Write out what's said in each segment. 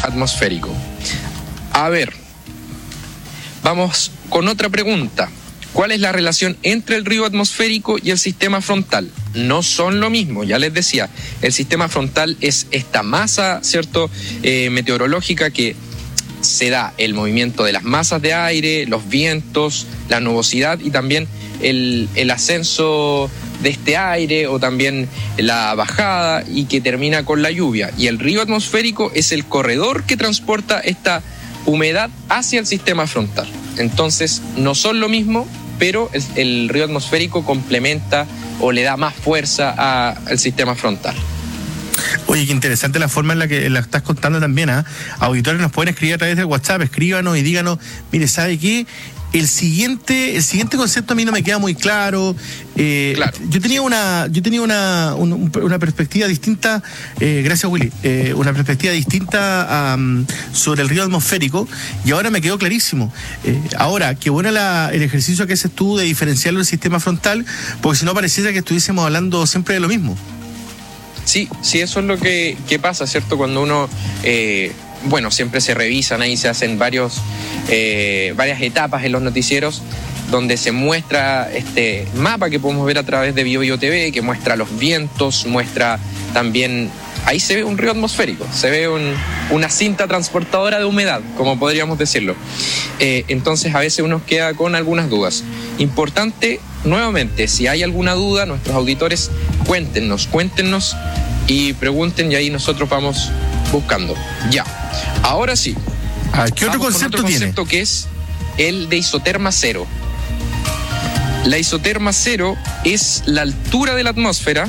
atmosférico. A ver, vamos con otra pregunta. ¿Cuál es la relación entre el río atmosférico y el sistema frontal? No son lo mismo, ya les decía. El sistema frontal es esta masa, ¿cierto?, meteorológica que se da el movimiento de las masas de aire, los vientos, la nubosidad y también el ascenso de este aire o también la bajada y que termina con la lluvia. Y el río atmosférico es el corredor que transporta esta humedad hacia el sistema frontal. Entonces, no son lo mismo, pero el río atmosférico complementa o le da más fuerza al sistema frontal. Oye, qué interesante la forma en la que la estás contando también, ¿eh? Auditores nos pueden escribir a través del WhatsApp, escríbanos y díganos, mire, ¿sabe qué? El siguiente concepto a mí no me queda muy claro. Claro. Yo tenía una perspectiva distinta, gracias Willy, una perspectiva distinta sobre el río atmosférico y ahora me quedó clarísimo. Ahora, qué bueno el ejercicio que haces tú de diferenciarlo del sistema frontal, porque si no pareciera que estuviésemos hablando siempre de lo mismo. Sí, eso es lo que pasa, ¿cierto? Cuando uno, siempre se revisan ahí, se hacen varias etapas en los noticieros donde se muestra este mapa que podemos ver a través de BioBio TV, que muestra los vientos, muestra también, ahí se ve un río atmosférico, se ve una cinta transportadora de humedad, como podríamos decirlo. Entonces a veces uno queda con algunas dudas. Importante, nuevamente, si hay alguna duda, nuestros auditores, cuéntenos y pregunten y ahí nosotros vamos buscando. Ya, ahora sí. ¿Qué otro concepto tiene? Que es el de isoterma cero. La isoterma cero es la altura de la atmósfera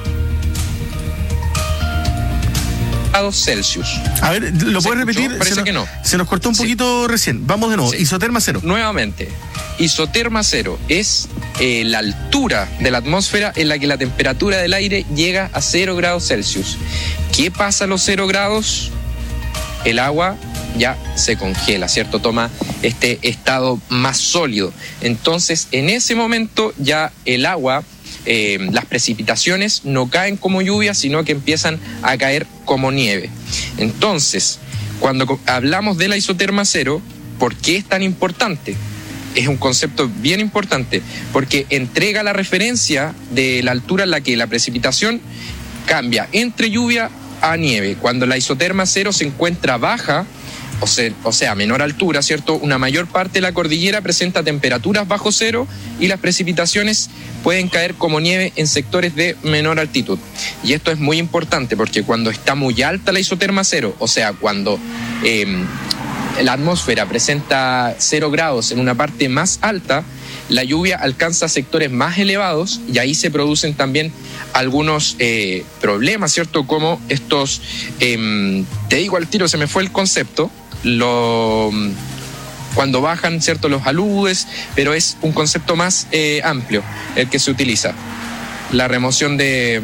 grados Celsius. A ver, ¿lo puedes repetir? Parece que no. Se nos cortó un poquito recién. Vamos de nuevo. Sí. Isoterma cero. Nuevamente. Isoterma cero es la altura de la atmósfera en la que la temperatura del aire llega a 0 grados Celsius. ¿Qué pasa a los 0 grados? El agua ya se congela, ¿cierto? Toma este estado más sólido. Entonces, en ese momento ya el agua, las precipitaciones no caen como lluvia, sino que empiezan a caer como nieve. Entonces, cuando hablamos de la isoterma cero, ¿por qué es tan importante? Es un concepto bien importante, porque entrega la referencia de la altura en la que la precipitación cambia entre lluvia a nieve. Cuando la isoterma cero se encuentra baja, o sea, menor altura, ¿cierto? Una mayor parte de la cordillera presenta temperaturas bajo cero y las precipitaciones pueden caer como nieve en sectores de menor altitud. Y esto es muy importante porque cuando está muy alta la isoterma cero, o sea, cuando la atmósfera presenta 0 grados en una parte más alta, la lluvia alcanza sectores más elevados y ahí se producen también algunos problemas, ¿cierto? Como estos, te digo al tiro, se me fue el concepto, cuando bajan, ¿cierto?, los aludes, pero es un concepto más amplio el que se utiliza. La remoción de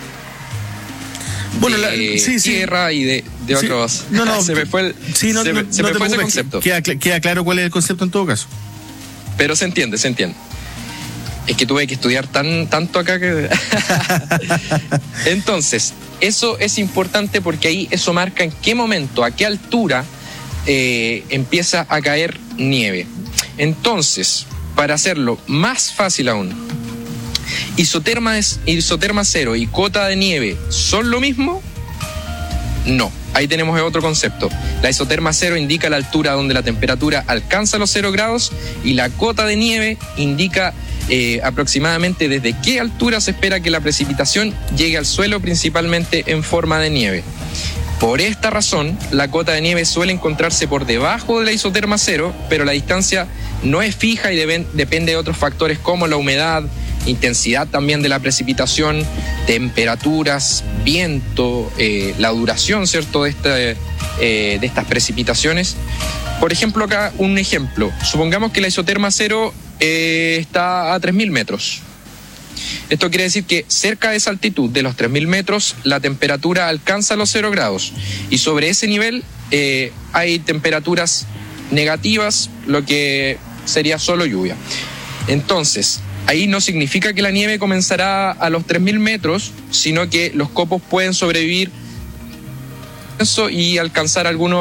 tierra y de otros. Se me fue ese concepto. Queda claro cuál es el concepto en todo caso. Pero se entiende. Es que tuve que estudiar tanto acá que... Entonces, eso es importante porque ahí eso marca en qué momento, a qué altura empieza a caer nieve. Entonces, para hacerlo más fácil aún, isoterma cero y cota de nieve ¿son lo mismo? No. Ahí tenemos otro concepto. La isoterma cero indica la altura donde la temperatura alcanza los 0 grados y la cota de nieve indica aproximadamente desde qué altura se espera que la precipitación llegue al suelo, principalmente en forma de nieve. Por esta razón, la cota de nieve suele encontrarse por debajo de la isoterma cero, pero la distancia no es fija y depende de otros factores como la humedad, intensidad también de la precipitación, temperaturas, viento, la duración, ¿cierto?, de estas precipitaciones. Por ejemplo, acá un ejemplo. Supongamos que la isoterma cero está a 3.000 metros. Esto quiere decir que cerca de esa altitud de los 3.000 metros la temperatura alcanza los 0 grados y sobre ese nivel hay temperaturas negativas, lo que sería solo lluvia. Entonces, ahí no significa que la nieve comenzará a los 3.000 metros, sino que los copos pueden sobrevivir y alcanzar algunos